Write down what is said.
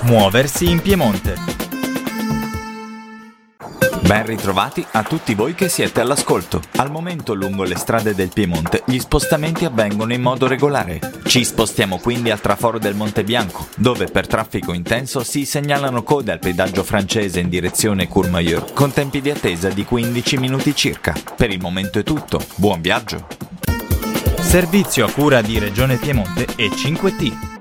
Muoversi in Piemonte. Ben ritrovati a tutti voi che siete all'ascolto. Al momento lungo le strade del Piemonte gli spostamenti avvengono in modo regolare. Ci spostiamo quindi al traforo del Monte Bianco, dove per traffico intenso si segnalano code al pedaggio francese in direzione Courmayeur, con tempi di attesa di 15 minuti circa. Per il momento è tutto, buon viaggio! Servizio a cura di Regione Piemonte e 5T.